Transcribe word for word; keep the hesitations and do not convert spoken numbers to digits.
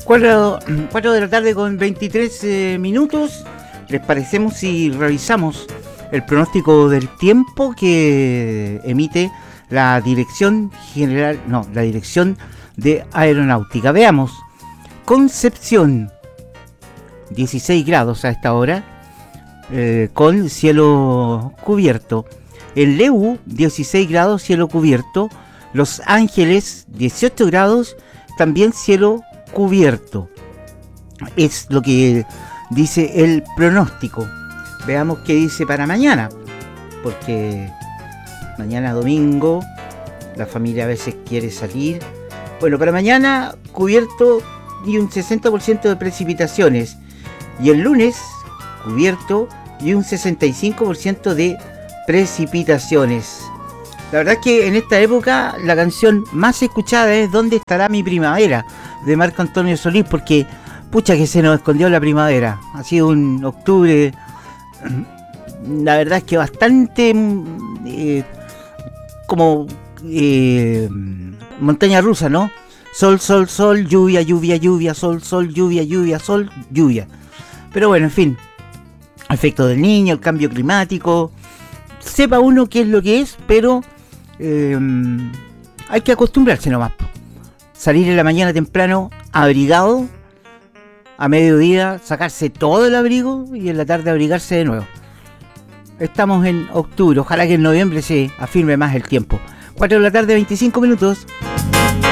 cuatro de la tarde con veintitrés eh, minutos. ¿Les parecemos si revisamos el pronóstico del tiempo que emite la Dirección General, no, la Dirección de Aeronáutica? Veamos. Concepción, dieciséis grados a esta hora, eh, con cielo cubierto. En Leu, dieciséis grados, cielo cubierto. Los Ángeles, dieciocho grados, también cielo cubierto. Es lo que dice el pronóstico. Veamos qué dice para mañana, porque mañana domingo la familia a veces quiere salir. Bueno, para mañana cubierto y un sesenta por ciento de precipitaciones, y el lunes cubierto y un sesenta y cinco por ciento de precipitaciones. La verdad es que en esta época la canción más escuchada es ¿Dónde estará mi primavera?, de Marco Antonio Solís, porque pucha que se nos escondió la primavera. Ha sido un octubre, la verdad es que bastante eh, como eh, montaña rusa, ¿no? Sol, sol, sol, lluvia, lluvia, lluvia, sol, sol, lluvia, lluvia, sol, lluvia. Pero bueno, en fin, efecto del niño, el cambio climático, sepa uno qué es lo que es, pero eh, hay que acostumbrarse nomás. Salir en la mañana temprano abrigado, a mediodía sacarse todo el abrigo y en la tarde abrigarse de nuevo. Estamos en octubre, ojalá que en noviembre se afirme más el tiempo. cuatro de la tarde, veinticinco minutos.